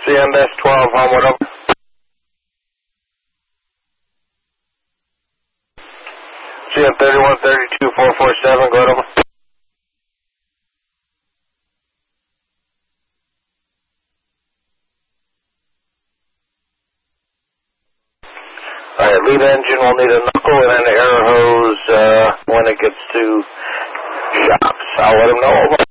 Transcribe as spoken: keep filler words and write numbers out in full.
C M S twelve, Homewood over. C M thirty-one thirty-two four four seven, go ahead over. Alright, lead engine will need a knuckle and an air hose uh, when it gets to shops. I'll let him know. Over.